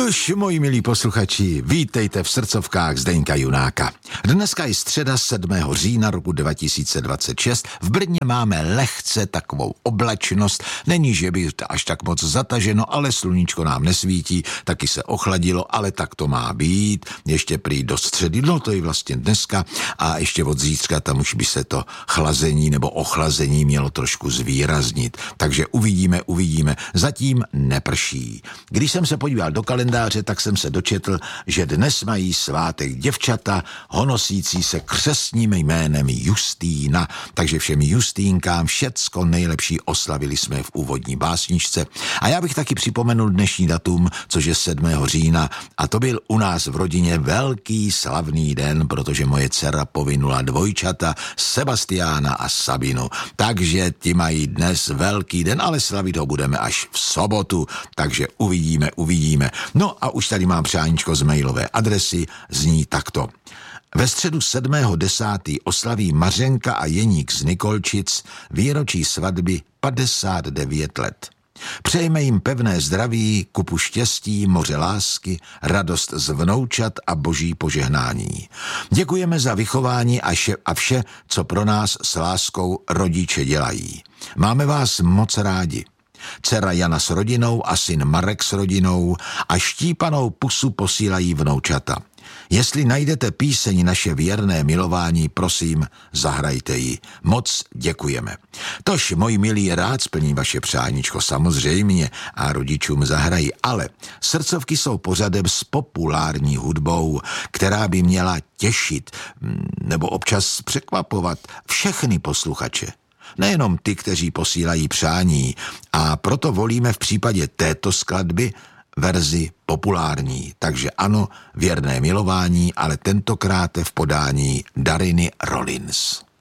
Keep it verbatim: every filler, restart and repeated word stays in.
Nuž, moji milí posluchači, vítejte v srdcovkách Zdeňka Junáka. Dneska je středa sedmého října roku dva tisíce dvacet šest. V Brně máme lehce takovou oblačnost. Není, že by až tak moc zataženo, ale sluníčko nám nesvítí, taky se ochladilo, ale tak to má být. Ještě prý do středy, no to je vlastně dneska, a ještě od zítřka tam už by se to chlazení nebo ochlazení mělo trošku zvýraznit. Takže uvidíme, uvidíme. Zatím neprší. Když jsem se podíval do kalendáře, tak jsem se dočetl, že dnes mají svátek děvčata honosící se křestním jménem Justýna. Takže všem Justýnkám všecko nejlepší oslavili jsme v úvodní básničce. A já bych taky připomenul dnešní datum, což je sedmého října, a to byl u nás v rodině velký slavný den, protože moje dcera povinula dvojčata Sebastiána a Sabinu. Takže ti mají dnes velký den, ale slavit ho budeme až v sobotu, takže uvidíme, uvidíme. No a už tady mám přáníčko z mailové adresy, zní takto. Ve středu sedmého desátého oslaví Mařenka a Jeník z Nikolčic výročí svatby padesát devět let. Přejme jim pevné zdraví, kupu štěstí, moře lásky, radost z vnoučat a boží požehnání. Děkujeme za vychování a, še, a vše, co pro nás s láskou rodiče dělají. Máme vás moc rádi. Dcera Jana s rodinou a syn Marek s rodinou a štípanou pusu posílají vnoučata. Jestli najdete píseň Naše věrné milování, prosím, zahrajte ji. Moc děkujeme. Tož, moji milí, rád splním vaše přáníčko, samozřejmě, a rodičům zahrají, ale srdcovky jsou pořadem s populární hudbou, která by měla těšit nebo občas překvapovat všechny posluchače. Nejenom ty, kteří posílají přání, a proto volíme v případě této skladby verzi populární. Takže ano, věrné milování, ale tentokrát v podání Dariny Rollins.